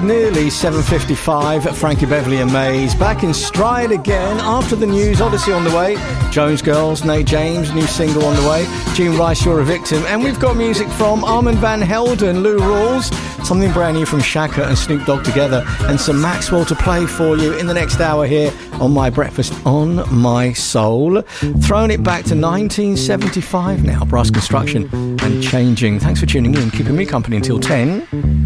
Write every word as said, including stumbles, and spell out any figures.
nearly seven fifty-five. Frankie Beverly and Maze back in stride again after the news. Odyssey on the way. Jones Girls, Nate James, new single on the way. Gene Rice, You're a Victim. And we've got music from Armand Van Helden, Lou Rawls, something brand new from Shaka and Snoop Dogg together, and some Maxwell to play for you in the next hour here on My Breakfast on My Soul. Throwing it back to nineteen seventy-five now. Brass Construction and Changing. Thanks for tuning in, keeping me company until ten.